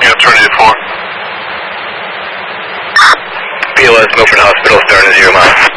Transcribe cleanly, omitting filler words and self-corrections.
Trinity 4. POS Milford Hospital, starting at 0 miles.